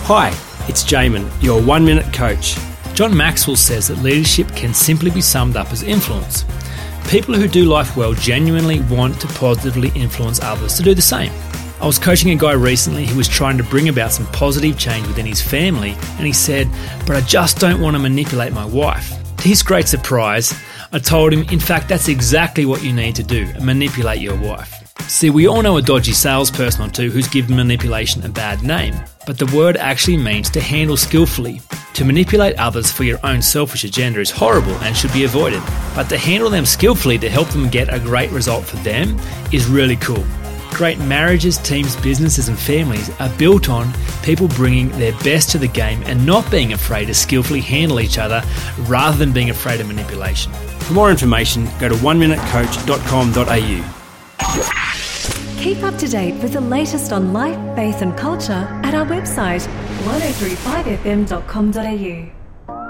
Hi, it's Jamin, your 1 Minute Coach. John Maxwell says that leadership can simply be summed up as influence. People who do life well genuinely want to positively influence others to do the same. I was coaching a guy recently who was trying to bring about some positive change within his family, and he said, "But I just don't want to manipulate my wife." To his great surprise, I told him, in fact, that's exactly what you need to do, manipulate your wife. See, we all know a dodgy salesperson or two who's given manipulation a bad name, but the word actually means to handle skillfully. To manipulate others for your own selfish agenda is horrible and should be avoided, but to handle them skillfully to help them get a great result for them is really cool. Great marriages, teams, businesses and families are built on people bringing their best to the game and not being afraid to skillfully handle each other rather than being afraid of manipulation. For more information, go to oneminutecoach.com.au. Keep up to date with the latest on life, faith and culture at our website 1035fm.com.au.